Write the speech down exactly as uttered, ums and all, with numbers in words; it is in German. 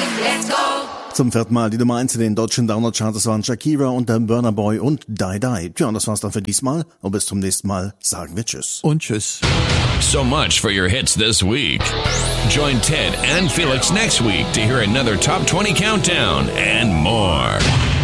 let's go. Zum vierten Mal die Nummer eins in den deutschen Download-Charts. Das waren Shakira und der Burna Boy und Die Die. Tja, und das war's dann für diesmal. Und bis zum nächsten Mal sagen wir Tschüss. Und Tschüss. So much for your hits this week. Join Ted and Felix next week to hear another Top twenty Countdown and more.